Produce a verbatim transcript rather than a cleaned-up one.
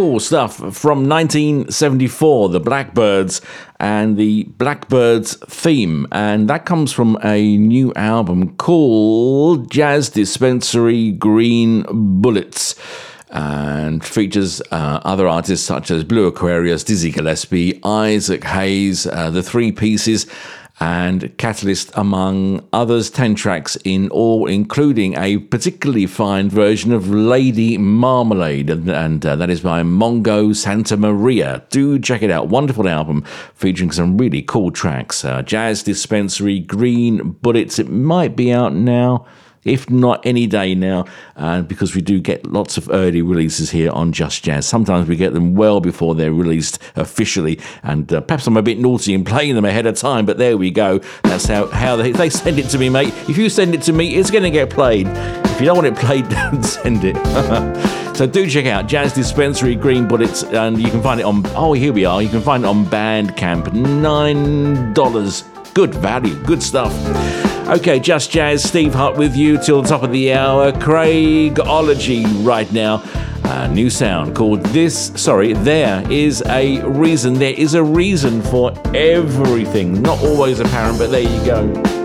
cool stuff from nineteen seventy-four, the Blackbyrds and the Blackbyrds theme. And that comes from a new album called Jazz Dispensary Green Bullets, and features uh, other artists such as Blue Aquarius, Dizzy Gillespie, Isaac Hayes, uh, the Three Pieces, and Catalyst, among others. ten tracks in all, including a particularly fine version of Lady Marmalade, and, and uh, that is by Mongo Santa Maria. Do check it out. Wonderful album featuring some really cool tracks. Uh, Jazz Dispensary Green Bullets. It might be out now, if not any day now, uh, because we do get lots of early releases here on Just Jazz. Sometimes we get them well before they're released officially, and uh, perhaps I'm a bit naughty in playing them ahead of time, but there we go. That's how, how they, they send it to me, mate. If you send it to me, it's going to get played. If you don't want it played, don't send it. So do check out Jazz Dispensary Green Bullets, and you can find it on, oh, here we are, you can find it on Bandcamp, nine dollars. Good value, good stuff. Okay, Just Jazz, Steve Hutt with you till the top of the hour. Craigology right now. A new sound called This, sorry, There Is a Reason. There is a reason for everything. Not always apparent, but there you go.